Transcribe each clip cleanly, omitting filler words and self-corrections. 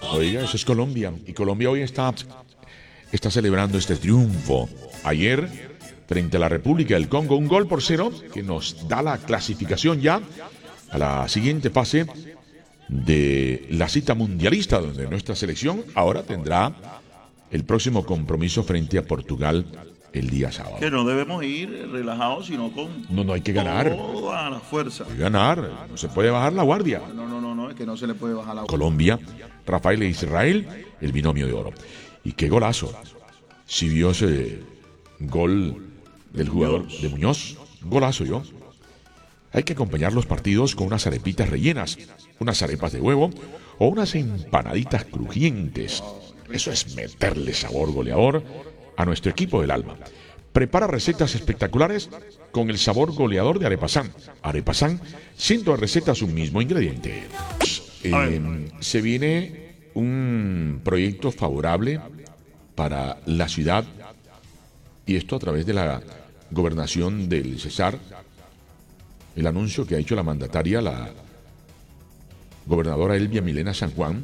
Oiga, eso es Colombia. Y Colombia hoy está celebrando este triunfo. Ayer, frente a la República del Congo, 1-0 que nos da la clasificación ya a la siguiente fase de la cita mundialista, donde nuestra selección ahora tendrá el próximo compromiso frente a Portugal el día sábado. Que no debemos ir relajados, sino con No, hay que ganar. Toda la fuerza. Hay que ganar, no se puede bajar la guardia. No, es que no se le puede bajar la guardia. Colombia, Rafael e Israel, el binomio de oro. Y qué golazo. Si vio ese gol del jugador de Muñoz, golazo yo. Hay que acompañar los partidos con unas arepitas rellenas, unas arepas de huevo o unas empanaditas crujientes. Eso es meterle sabor goleador a nuestro equipo del alma. Prepara recetas espectaculares con el sabor goleador de Arepasán. Arepasán, cientos de recetas, un mismo ingrediente. Se viene un proyecto favorable para la ciudad, y esto a través de la gobernación del Cesar. El anuncio que ha hecho la mandataria, la gobernadora Elvia Milena San Juan,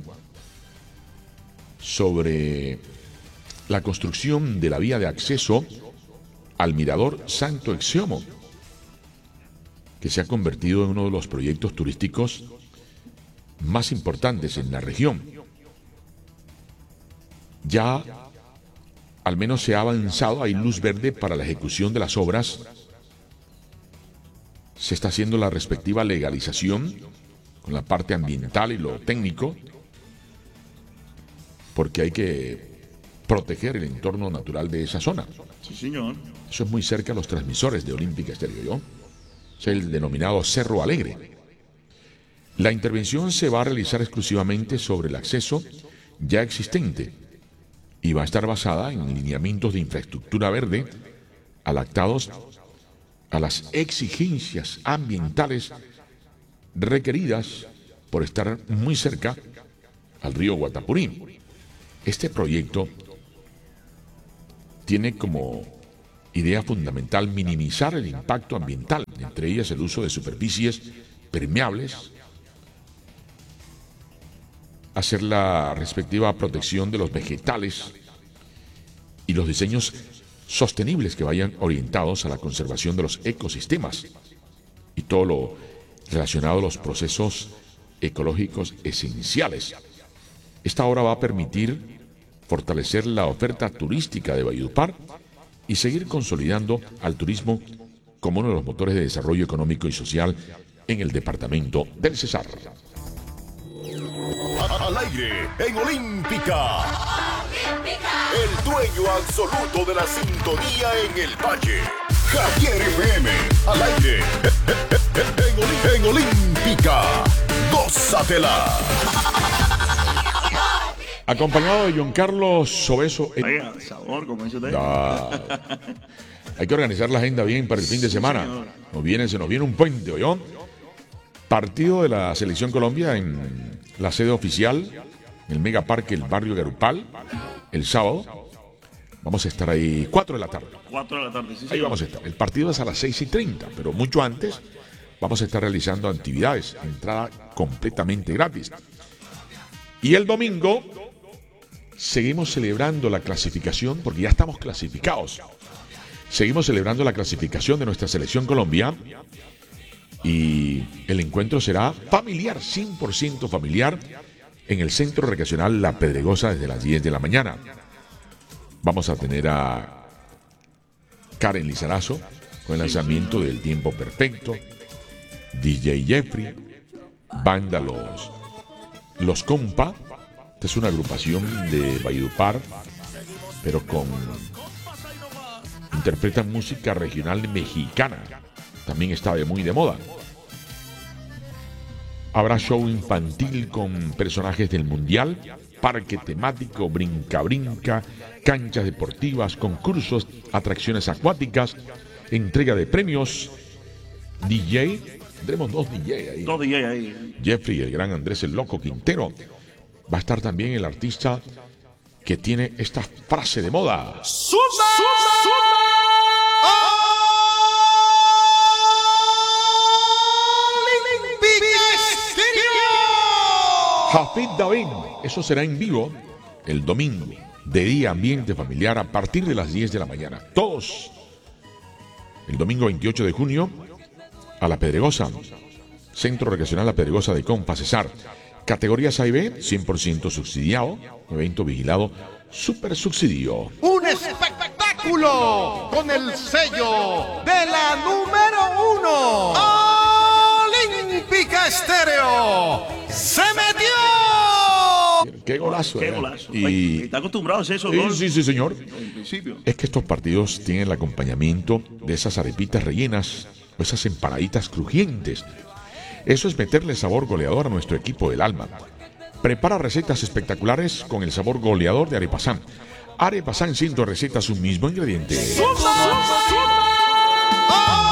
sobre la construcción de la vía de acceso al mirador Santo Exiomo, que se ha convertido en uno de los proyectos turísticos más importantes en la región. Ya al menos se ha avanzado, hay luz verde para la ejecución de las obras. Se está haciendo la respectiva legalización con la parte ambiental y lo técnico, porque hay que proteger el entorno natural de esa zona. Sí, señor. Eso es muy cerca a los transmisores de Olímpica Estéreo, ¿yo? Es el denominado Cerro Alegre. La intervención se va a realizar exclusivamente sobre el acceso ya existente y va a estar basada en lineamientos de infraestructura verde adaptados a las exigencias ambientales requeridas por estar muy cerca al río Guatapurí. Este proyecto tiene como idea fundamental minimizar el impacto ambiental, entre ellas el uso de superficies permeables, hacer la respectiva protección de los vegetales y los diseños sostenibles que vayan orientados a la conservación de los ecosistemas y todo lo relacionado a los procesos ecológicos esenciales. Esta obra va a permitir fortalecer la oferta turística de Valledupar y seguir consolidando al turismo como uno de los motores de desarrollo económico y social en el departamento del Cesar. Al aire en Olímpica. El dueño absoluto de la sintonía en el valle. Javier FM. Al aire en Olímpica. Gózatela. Acompañado de John Carlos Sobeso. Oiga, sabor, como dice usted. Hay que organizar la agenda bien para el fin de semana. Se nos viene un puente, ¿oyó? Partido de la Selección Colombia en la sede oficial, en el Megaparque, el barrio Garupal, el sábado. Vamos a estar ahí 4 de la tarde. 4 de la tarde, sí. Ahí vamos a estar. El partido es a las 6:30, pero mucho antes vamos a estar realizando actividades. Entrada completamente gratis. Y el domingo seguimos celebrando la clasificación, porque ya estamos clasificados. Seguimos celebrando la clasificación de nuestra Selección Colombia. Y el encuentro será familiar, 100% familiar, en el Centro Recreacional La Pedregosa desde las 10 de la mañana. Vamos a tener a Karen Lizarazo con el lanzamiento del Tiempo Perfecto, DJ Jeffrey, banda Los Compa. Esta es una agrupación de Valledupar, pero interpretan música regional mexicana. También está muy de moda. Habrá show infantil con personajes del Mundial, parque temático, brinca-brinca, canchas deportivas, concursos, atracciones acuáticas, entrega de premios, DJ. Tendremos 2 DJ ahí. 2 DJ ahí. Jeffrey, el gran Andrés el Loco Quintero. Va a estar también el artista que tiene esta frase de moda. Hafid David, eso será en vivo el domingo, de día, ambiente familiar, a partir de las 10 de la mañana. Todos, el domingo 28 de junio, a La Pedregosa, Centro Recreacional La Pedregosa de Compa Cesar. Categorías A y B, 100% subsidiado, evento vigilado, super subsidio. Un espectáculo con el sello de la número 1. Olímpica Estéreo se metió. Qué golazo. Qué golazo. Y Está acostumbrado a hacer esos goles. sí, señor. En principio. Es que estos partidos tienen el acompañamiento de esas arepitas rellenas o esas empanaditas crujientes. Eso es meterle sabor goleador a nuestro equipo del alma. Prepara recetas espectaculares con el sabor goleador de Arepasán. Arepasán, 100 recetas, un mismo ingrediente. ¡Suma!